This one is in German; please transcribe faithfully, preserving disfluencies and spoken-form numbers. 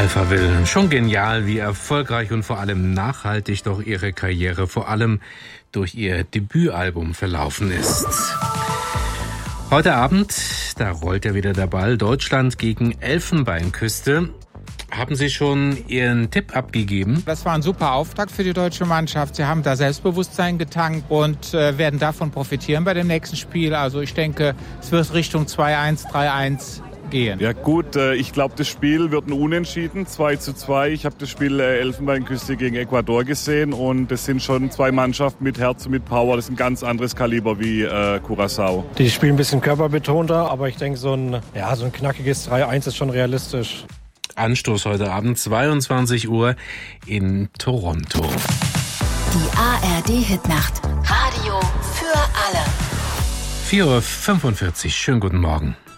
Alphaville, schon genial, wie erfolgreich und vor allem nachhaltig doch ihre Karriere vor allem durch ihr Debütalbum verlaufen ist. Heute Abend, da rollt ja wieder der Ball, Deutschland gegen Elfenbeinküste. Haben Sie schon Ihren Tipp abgegeben? Das war ein super Auftakt für die deutsche Mannschaft. Sie haben da Selbstbewusstsein getankt und äh, werden davon profitieren bei dem nächsten Spiel. Also ich denke, es wird Richtung zwei eins, drei eins gehen. Ja gut, äh, ich glaube, das Spiel wird ein Unentschieden, zwei zu zwei. Ich habe das Spiel äh, Elfenbeinküste gegen Ecuador gesehen und das sind schon zwei Mannschaften mit Herz und mit Power. Das ist ein ganz anderes Kaliber wie äh, Curaçao. Die spielen ein bisschen körperbetonter, aber ich denke, so ein, ja, so ein knackiges drei eins ist schon realistisch. Anstoß heute Abend, zweiundzwanzig Uhr in Toronto. Die A R D-Hitnacht. Radio für alle. vier Uhr fünfundvierzig. Schönen guten Morgen.